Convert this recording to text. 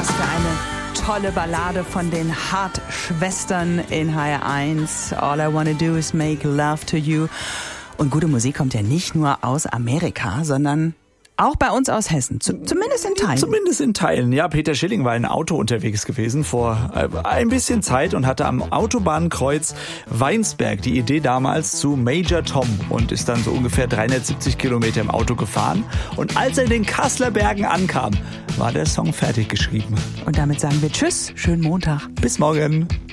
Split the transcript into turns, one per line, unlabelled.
Was für eine tolle Ballade von den Hart-Schwestern in HR1. All I wanna do is make love to you. Und gute Musik kommt ja nicht nur aus Amerika, sondern auch bei uns aus Hessen, zumindest in Teilen.
Zumindest in Teilen. Ja, Peter Schilling war in Auto unterwegs gewesen vor ein bisschen Zeit und hatte am Autobahnkreuz Weinsberg die Idee damals zu Major Tom und ist dann so ungefähr 370 Kilometer im Auto gefahren. Und als er in den Kasseler Bergen ankam, war der Song fertig geschrieben.
Und damit sagen wir Tschüss, schönen Montag.
Bis morgen.